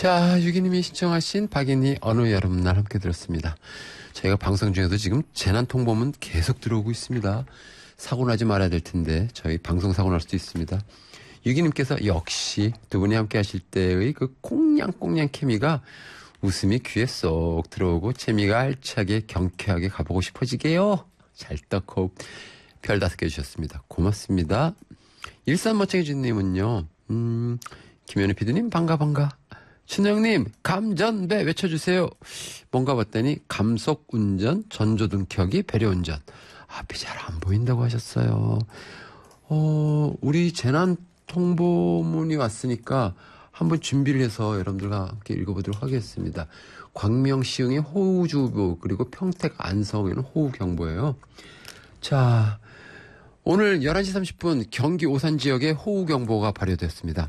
자, 유기님이 신청하신 박인희 어느 여름날 함께 들었습니다. 저희가 방송 중에도 지금 재난통보문 계속 들어오고 있습니다. 사고 나지 말아야 될 텐데 저희 방송 사고 날 수도 있습니다. 유기님께서 역시 두 분이 함께 하실 때의 그 꽁냥꽁냥 케미가 웃음이 귀에 쏙 들어오고 재미가 알차게 경쾌하게 가보고 싶어지게요. 찰떡호흡 별 5개 주셨습니다. 고맙습니다. 일산머청이주님은요. 김현희 PD님 반가. 춘영님 감전배 외쳐주세요. 뭔가 봤더니 감속운전, 전조등 켜기, 배려운전. 앞이 잘 안 보인다고 하셨어요. 우리 재난통보문이 왔으니까 한번 준비를 해서 여러분들과 함께 읽어보도록 하겠습니다. 광명, 시흥의 호우주의보 그리고 평택, 안성에는 호우경보예요. 자, 오늘 11시 30분 경기 오산 지역에 호우경보가 발효됐습니다.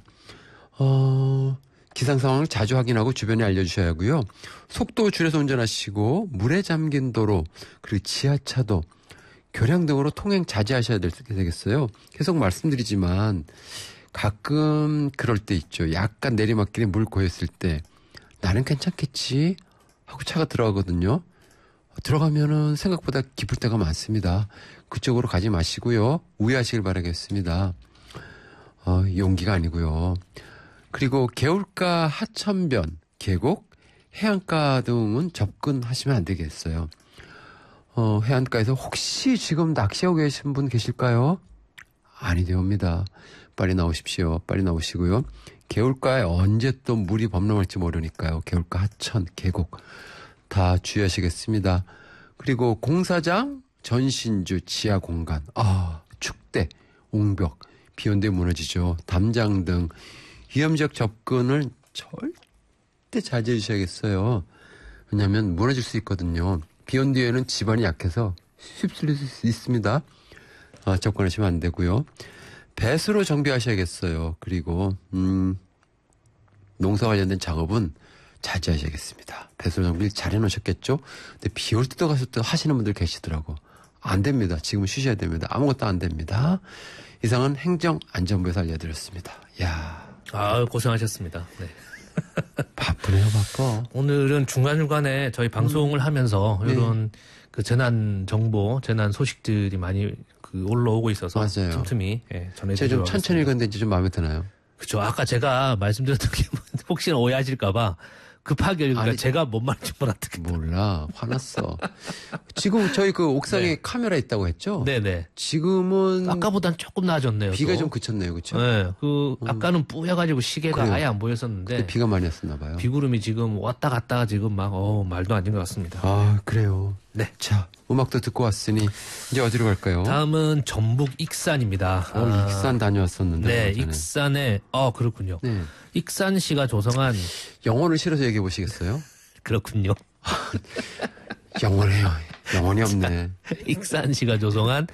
기상 상황을 자주 확인하고 주변에 알려주셔야 하고요. 속도 줄여서 운전하시고 물에 잠긴 도로 그리고 지하차도 교량 등으로 통행 자제하셔야 되겠어요. 계속 말씀드리지만 가끔 그럴 때 있죠. 약간 내리막길에 물 고였을 때 나는 괜찮겠지 하고 차가 들어가거든요. 들어가면은 생각보다 깊을 때가 많습니다. 그쪽으로 가지 마시고요. 우회하시길 바라겠습니다. 용기가 아니고요. 그리고 개울가, 하천변, 계곡, 해안가 등은 접근하시면 안 되겠어요. 해안가에서 혹시 지금 낚시하고 계신 분 계실까요? 아니 되옵니다. 빨리 나오십시오. 빨리 나오시고요. 개울가에 언제 또 물이 범람할지 모르니까요. 개울가, 하천, 계곡 다 주의하시겠습니다. 그리고 공사장, 전신주, 지하공간, 축대, 옹벽, 비온 뒤에 무너지죠. 담장 등 위험지역 접근을 절대 자제해 주셔야겠어요. 왜냐하면 무너질 수 있거든요. 비온 뒤에는 집안이 약해서 휩쓸릴 수 있습니다. 접근하시면 안 되고요. 배수로 정비하셔야겠어요. 그리고 농사 관련된 작업은 자제하셔야겠습니다. 배수로 정비 잘 해놓으셨겠죠? 근데 비 올 때도 가서 또 하시는 분들 계시더라고. 안 됩니다. 지금은 쉬셔야 됩니다. 아무것도 안 됩니다. 이상은 행정안전부에서 알려드렸습니다. 고생하셨습니다. 네. 바쁘네요, 바빠. 오늘은 중간중간에 저희 방송을 하면서 이런 그 재난 정보, 재난 소식들이 많이 올라오고 있어서 맞아요. 틈틈이 전해드리도록 제가 좀 천천히 읽었는데 이제 좀 마음에 드나요? 그렇죠. 아까 제가 말씀드렸던 게 혹시나 오해하실까봐 급하게 읽으니까 제가 뭔 말인지 몰랐겠다. 몰라. 화났어. 지금 저희 그 옥상에 카메라 있다고 했죠? 네네. 지금은 아까보단 조금 나아졌네요. 비가 또. 좀 그쳤네요. 그렇죠? 네. 아까는 뿌여가지고 시계가 그래요. 아예 안 보였었는데 비가 많이 왔었나 봐요. 비구름이 지금 왔다 갔다가 지금 막 말도 안 되는 것 같습니다. 그래요. 네. 자, 음악도 듣고 왔으니 이제 어디로 갈까요? 다음은 전북 익산입니다. 익산 다녀왔었는데. 네, 익산에 그렇군요. 네. 익산시가 조성한 영혼을 실어서 얘기해 보시겠어요? 그렇군요. 영혼해요. 영혼이 없네. 익산시가 조성한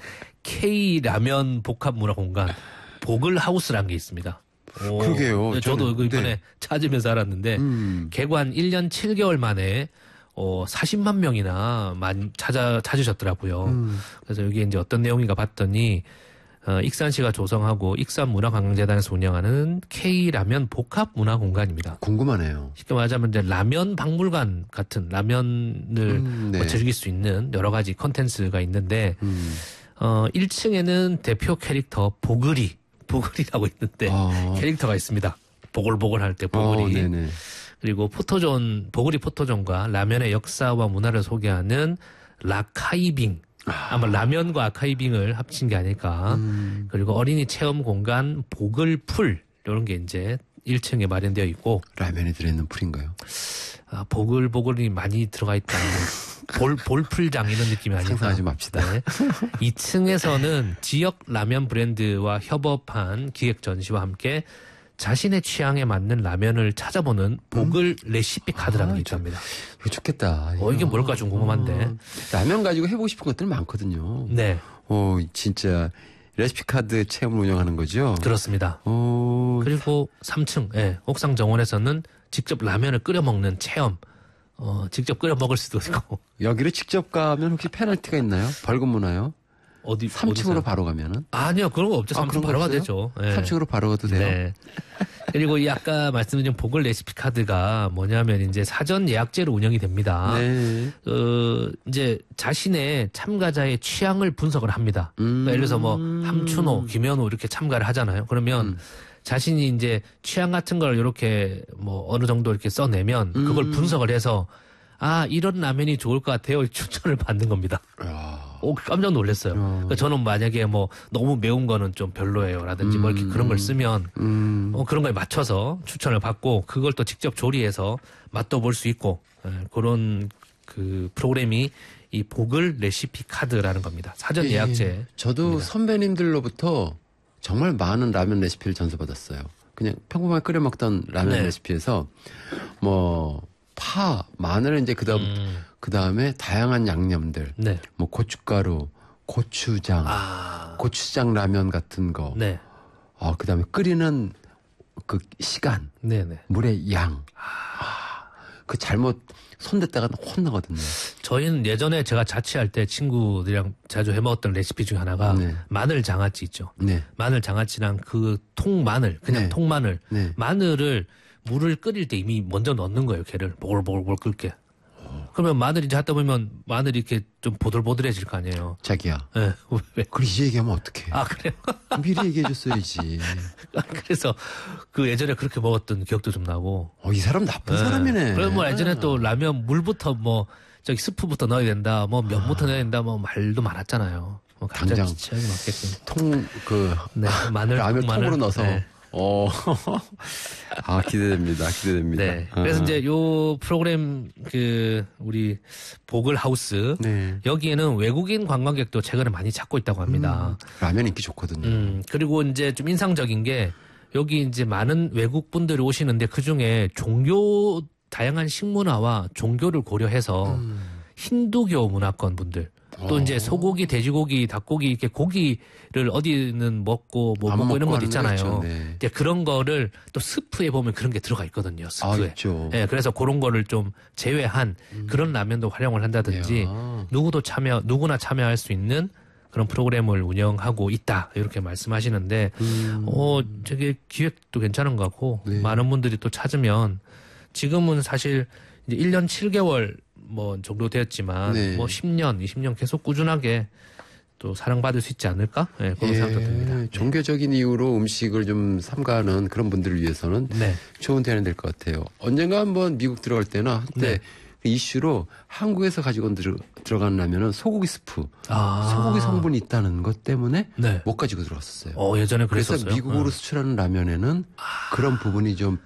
K라면 복합문화공간 보글하우스라는 게 있습니다. 그러게요. 저도 이번에 찾으면서 알았는데 개관 1년 7개월 만에 40만 명이나 찾으셨더라고요. 그래서 여기 이제 어떤 내용인가 봤더니 익산시가 조성하고 익산문화관광재단에서 운영하는 K라면 복합문화공간입니다. 궁금하네요. 쉽게 말하자면 이제 라면 박물관 같은 라면을 네. 즐길 수 있는 여러 가지 콘텐츠가 있는데 1층에는 대표 캐릭터 보글이라고 있는데 캐릭터가 있습니다. 보글보글 할 때 보글이. 네네. 그리고 보글이 포토존과 라면의 역사와 문화를 소개하는 라카이빙. 아마 라면과 아카이빙을 합친 게 아닐까. 그리고 어린이 체험 공간 보글풀 이런 게 이제 1층에 마련되어 있고. 라면에 들어있는 풀인가요? 보글보글이 많이 들어가 있다. 볼풀장 이런 느낌이 아니라. 상상하지 맙시다. 네. 2층에서는 지역 라면 브랜드와 협업한 기획 전시와 함께 자신의 취향에 맞는 라면을 찾아보는 보글 레시피 카드라는 게 있답니다. 이거 좋겠다. 이게 뭘까 좀 궁금한데. 라면 가지고 해보고 싶은 것들 많거든요. 네. 진짜 레시피 카드 체험을 운영하는 거죠? 그렇습니다. 그리고 3층, 옥상 정원에서는 직접 라면을 끓여 먹는 체험, 직접 끓여 먹을 수도 있고. 여기를 직접 가면 혹시 페널티가 있나요? 벌금 무나요? 어디 3층으로 어디서요? 바로 가면은? 아니요, 그런 거 없죠. 3층 그런 거 바로 가도 없어요? 되죠. 예. 3층으로 바로 가도 돼요? 네. 그리고 이 아까 말씀드린 보글 레시피 카드가 뭐냐면 이제 사전 예약제로 운영이 됩니다. 네. 이제 자신의 참가자의 취향을 분석을 합니다. 그러니까 예를 들어서 뭐 함춘호, 김현호 이렇게 참가를 하잖아요. 그러면 자신이 이제 취향 같은 걸 이렇게 뭐 어느 정도 이렇게 써내면 그걸 분석을 해서 아, 이런 라면이 좋을 것 같아요. 추천을 받는 겁니다. 깜짝 놀랐어요. 그러니까 저는 만약에 뭐 너무 매운 거는 좀 별로예요라든지 뭐 이렇게 그런 걸 쓰면 그런 거에 맞춰서 추천을 받고 그걸 또 직접 조리해서 맛도 볼 수 있고 그런 그 프로그램이 이 보글 레시피 카드라는 겁니다. 사전 예약제. 저도 선배님들로부터 정말 많은 라면 레시피를 전수받았어요. 그냥 평범하게 끓여 먹던 라면 네. 레시피에서 뭐 파, 마늘 이제 그다음에 다양한 양념들. 네. 뭐 고춧가루, 고추장, 고추장 라면 같은 거. 네. 그다음에 끓이는 그 시간, 네네. 물의 양. 그 잘못 손댔다가 혼나거든요. 저희는 예전에 제가 자취할 때 친구들이랑 자주 해먹었던 레시피 중에 하나가 네. 마늘 장아찌 있죠. 네. 마늘 장아찌랑 그 통마늘, 그냥 네. 통마늘. 네. 마늘을 물을 끓일 때 이미 먼저 넣는 거예요, 걔를. 보글보글 끓게. 그러면 마늘이 이제 하다 보면 마늘이 이렇게 좀 보들보들해질 거 아니에요. 자기야. 예. 왜? 그걸 이제 얘기하면 어떡해. 그래요? 미리 얘기해줬어야지. 그래서 그 예전에 그렇게 먹었던 기억도 좀 나고. 이 사람 나쁜 사람이네. 그래서 뭐 예전에 또 라면 물부터 뭐 저기 스프부터 넣어야 된다, 뭐 면부터 넣어야 된다, 뭐 말도 많았잖아요. 뭐 각자 당장 취향이 맞게끔. 네, 마늘, 라면 통마늘. 통으로 넣어서. 네. 기대됩니다. 기대됩니다. 네. 그래서 이제 요 프로그램 우리 보글 하우스 네. 여기에는 외국인 관광객도 최근에 많이 찾고 있다고 합니다. 라면 인기 좋거든요. 그리고 이제 좀 인상적인 게 여기 이제 많은 외국 분들이 오시는데 그 중에 다양한 식문화와 종교를 고려해서 힌두교 문화권 분들 또 이제 소고기, 돼지고기, 닭고기 이렇게 고기를 어디는 먹고 뭐 먹고 이런 것도 있잖아요. 네. 근데 그런 거를 또 스프에 보면 그런 게 들어가 있거든요. 스프에. 있죠. 네, 그래서 그런 거를 좀 제외한 그런 라면도 활용을 한다든지 누구나 참여할 수 있는 그런 프로그램을 운영하고 있다. 이렇게 말씀하시는데 저게 기획도 괜찮은 것 같고 네. 많은 분들이 또 찾으면 지금은 사실 이제 1년 7개월 뭐 정도 되었지만 네. 뭐 10년, 20년 계속 꾸준하게 또 사랑받을 수 있지 않을까? 네, 그런 생각도 듭니다. 종교적인 이유로 음식을 좀 삼가하는 그런 분들을 위해서는 네. 좋은 대안이 될 것 같아요. 언젠가 한번 미국 들어갈 때나 한때 네. 그 이슈로 한국에서 가지고 들어가는 라면은 소고기 스프, 소고기 성분이 있다는 것 때문에 네. 못 가지고 들어갔었어요. 예전에 그래서 그랬었어요. 미국으로 수출하는 라면에는 그런 부분이 좀